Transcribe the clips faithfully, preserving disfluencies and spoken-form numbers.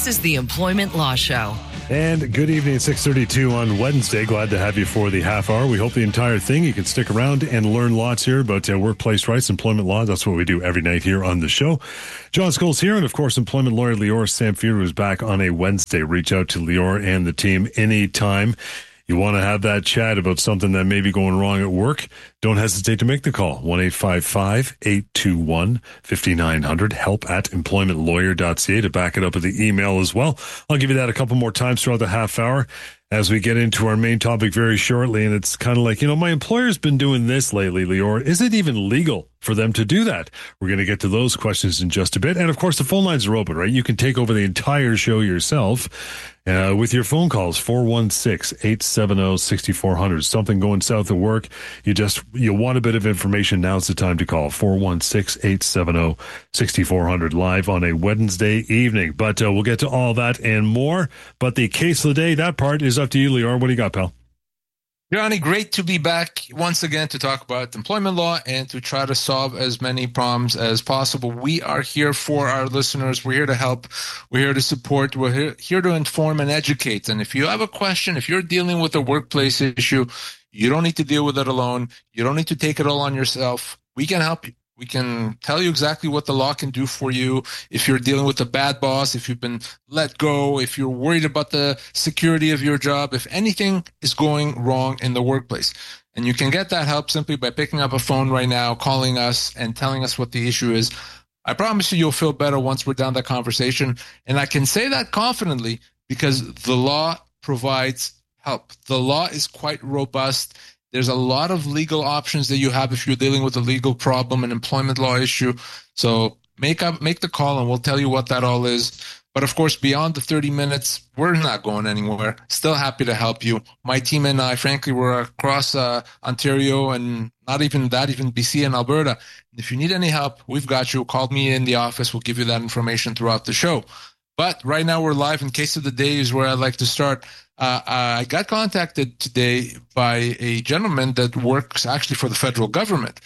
This is the Employment Law Show. And good evening, six thirty-two on Wednesday. Glad to have you for the half hour. We hope the entire thing, you can stick around and learn lots here about uh, workplace rights, employment law. That's what we do every night here on the show. John Scholes here, and of course, employment lawyer Lior Samfiru is back on a Wednesday. Reach out to Lior and the team anytime you want to have that chat about something that may be going wrong at work. Don't hesitate to make the call. one eight five five, eight two one, five nine zero zero. Help at employment lawyer dot c a to back it up with the email as well. I'll give you that a couple more times throughout the half hour as we get into our main topic very shortly. And it's kind of like, you know, my employer's been doing this lately, Lior. Is it even legal for them to do that? We're going to get to those questions in just a bit. And of course, the phone lines are open, right? You can take over the entire show yourself uh, with your phone calls, four one six, eight seven zero, six four zero zero. Something going south at work. You just, you want a bit of information. Now's the time to call four one six, eight seven zero, six four zero zero live on a Wednesday evening. But uh, we'll get to all that and more. But the case of the day, that part is up to you, Lior. What do you got, pal? Johnny, great to be back once again to talk about employment law and to try to solve as many problems as possible. We are here for our listeners. We're here to help. We're here to support. We're here, here to inform and educate. And if you have a question, if you're dealing with a workplace issue, you don't need to deal with it alone. You don't need to take it all on yourself. We can help you. We can tell you exactly what the law can do for you. If you're dealing with a bad boss, if you've been let go, if you're worried about the security of your job, if anything is going wrong in the workplace. And you can get that help simply by picking up a phone right now, calling us and telling us what the issue is. I promise you, you'll feel better once we're done that conversation. And I can say that confidently because the law provides help. The law is quite robust. There's a lot of legal options that you have if you're dealing with a legal problem, an employment law issue. So make up, make the call and we'll tell you what that all is. But of course, beyond the thirty minutes, we're not going anywhere. Still happy to help you. My team and I, frankly, we're across uh, Ontario and not even that, even B C and Alberta. If you need any help, we've got you. Call me in the office. We'll give you that information throughout the show. But right now we're live. In case of the day is where I'd like to start. Uh, I got contacted today by a gentleman that works actually for the federal government.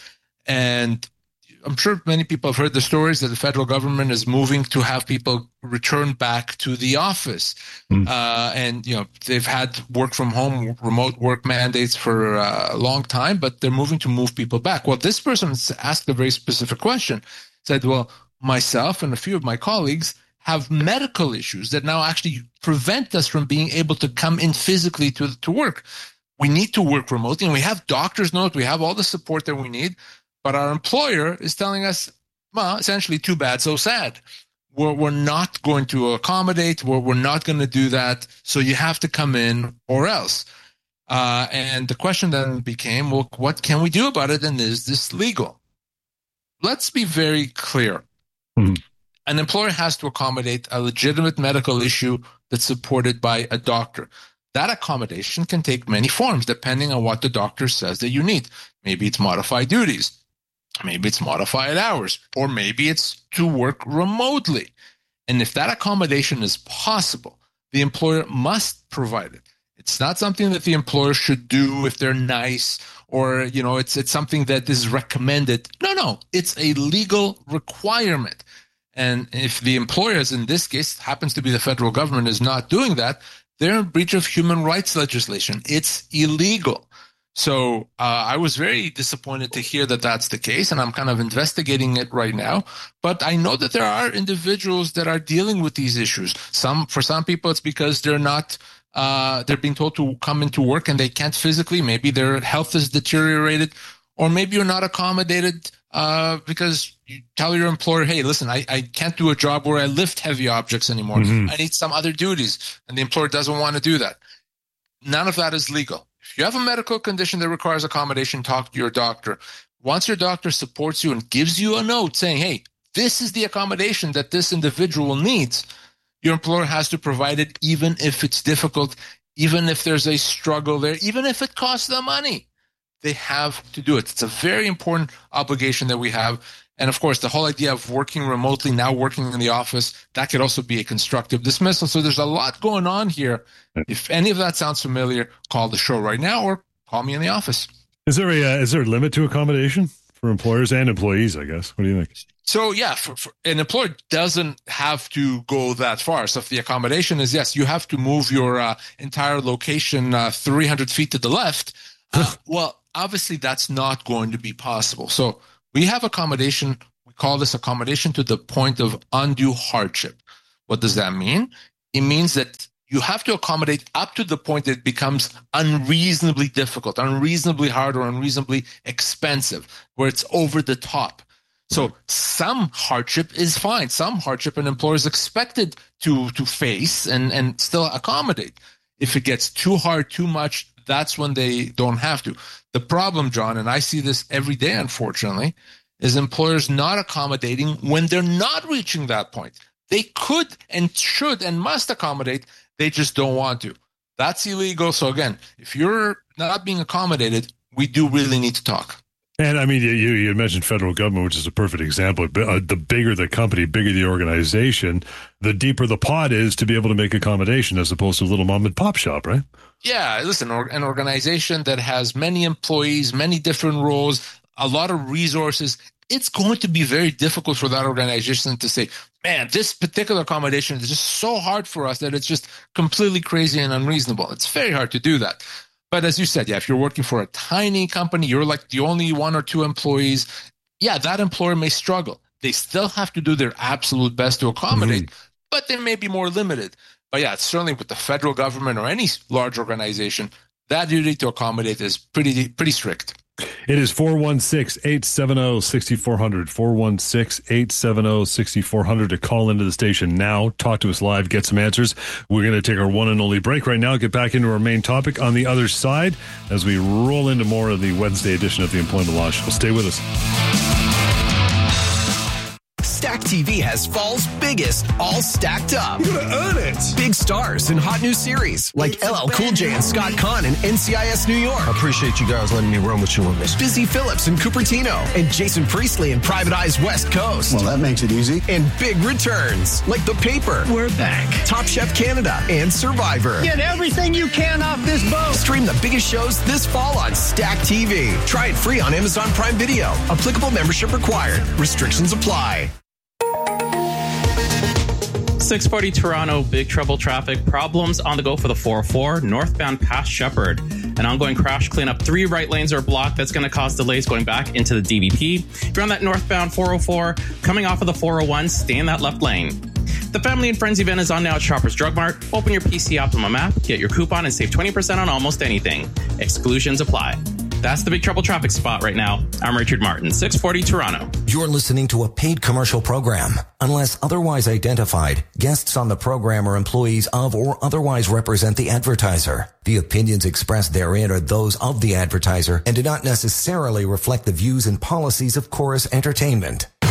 And I'm sure many people have heard the stories that the federal government is moving to have people return back to the office. Mm. Uh, and, you know, they've had work from home, remote work mandates for uh, a long time, but they're moving to move people back. Well, this person asked a very specific question, said, well, myself and a few of my colleagues have medical issues that now actually prevent us from being able to come in physically to, to work. We need to work remotely, and we have doctor's notes. We have all the support that we need, but our employer is telling us, well, essentially, too bad, so sad. We're, we're not going to accommodate. We're, we're not going to do that, so you have to come in or else. Uh, and the question then became, well, what can we do about it, and is this legal? Let's be very clear. Mm-hmm. An employer has to accommodate a legitimate medical issue that's supported by a doctor. That accommodation can take many forms depending on what the doctor says that you need. Maybe it's modified duties. Maybe it's modified hours. Or maybe it's to work remotely. And if that accommodation is possible, the employer must provide it. It's not something that the employer should do if they're nice or, you know, it's it's something that is recommended. No, no, it's a legal requirement. And if the employers, in this case, happens to be the federal government, is not doing that, they're in breach of human rights legislation. It's illegal. So uh, I was very disappointed to hear that that's the case, and I'm kind of investigating it right now. But I know that there are individuals that are dealing with these issues. Some, for some people, it's because they're not uh, they're being told to come into work and they can't physically. Maybe their health is deteriorated, or maybe you're not accommodated uh, because you tell your employer, hey, listen, I, I can't do a job where I lift heavy objects anymore. Mm-hmm. I need some other duties. And the employer doesn't want to do that. None of that is legal. If you have a medical condition that requires accommodation, talk to your doctor. Once your doctor supports you and gives you a note saying, hey, this is the accommodation that this individual needs, your employer has to provide it, even if it's difficult, even if there's a struggle there, even if it costs them money. They have to do it. It's a very important obligation that we have. And of course, the whole idea of working remotely, now working in the office, that could also be a constructive dismissal. So there's a lot going on here. If any of that sounds familiar, call the show right now or call me in the office. Is there a uh, is there a limit to accommodation for employers and employees, I guess. What do you think? So, yeah, for, for, an employer doesn't have to go that far. So if the accommodation is, yes, you have to move your uh, entire location uh, three hundred feet to the left, uh, well, obviously that's not going to be possible. So we have accommodation. We call this accommodation to the point of undue hardship. What does that mean? It means that you have to accommodate up to the point that it becomes unreasonably difficult, unreasonably hard, or unreasonably expensive, where it's over the top. So some hardship is fine. Some hardship an employer is expected to, to face and, and still accommodate. If it gets too hard, too much, that's when they don't have to. The problem, John, and I see this every day, unfortunately, is employers not accommodating when they're not reaching that point. They could and should and must accommodate. They just don't want to. That's illegal. So again, if you're not being accommodated, we do really need to talk. And I mean, you, you mentioned federal government, which is a perfect example. The bigger the company, bigger the organization, the deeper the pot is to be able to make accommodation as opposed to a little mom and pop shop, right? Yeah, listen, an organization that has many employees, many different roles, a lot of resources, it's going to be very difficult for that organization to say, man, this particular accommodation is just so hard for us that it's just completely crazy and unreasonable. It's very hard to do that. But as you said, yeah, if you're working for a tiny company, you're like the only one or two employees, yeah, that employer may struggle. They still have to do their absolute best to accommodate, mm-hmm. but they may be more limited. But yeah, certainly with the federal government or any large organization, that duty to accommodate is pretty pretty strict. It is four one six, eight seven zero, six four zero zero, four one six, eight seven zero, six four zero zero to call into the station now, talk to us live, get some answers. We're going to take our one and only break right now, get back into our main topic on the other side as we roll into more of the Wednesday edition of the Employment Law Show. Stay with us. Stack T V has fall's biggest, all stacked up. You're gonna earn it. Big stars and hot new series like it's L L Cool J and Scott Conn in N C I S New York. I appreciate you guys letting me run with you on this. Busy Phillips and Cupertino and Jason Priestley in Private Eye's West Coast. Well, that makes it easy. And big returns like The Paper. We're back. Top Chef Canada and Survivor. Get everything you can off this boat. Stream the biggest shows this fall on Stack T V. Try it free on Amazon Prime Video. Applicable membership required. Restrictions apply. six forty Toronto, big trouble traffic. Problems on the go for the four oh four, northbound past Shepherd. An ongoing crash cleanup. Three right lanes are blocked. That's going to cause delays going back into the D V P. If you're on that northbound four oh four, coming off of the four oh one, stay in that left lane. The Family and Friends event is on now at Shoppers Drug Mart. Open your P C Optimum app, get your coupon, and save twenty percent on almost anything. Exclusions apply. That's the big trouble traffic spot right now. I'm Richard Martin, six forty Toronto. You're listening to a paid commercial program. Unless otherwise identified, guests on the program are employees of or otherwise represent the advertiser. The opinions expressed therein are those of the advertiser and do not necessarily reflect the views and policies of Chorus Entertainment.